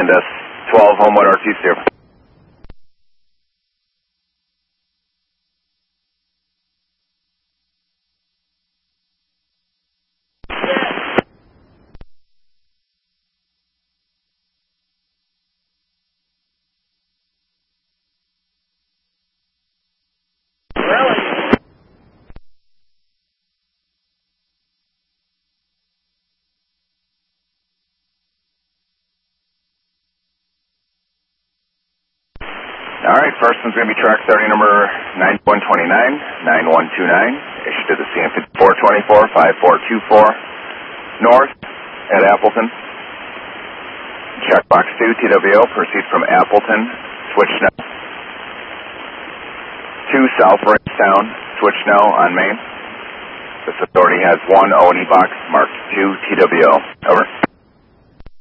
and 12 Homewood R2 steer. All right, first one's going to be track starting number 9129, 9129, issued to the CM5424, 5424, north at Appleton. Checkbox 2, TWO, proceed from Appleton, switch now. 2 South Rangetown, switch now on Main. This authority has 1 O&E box marked 2 TWO. Over.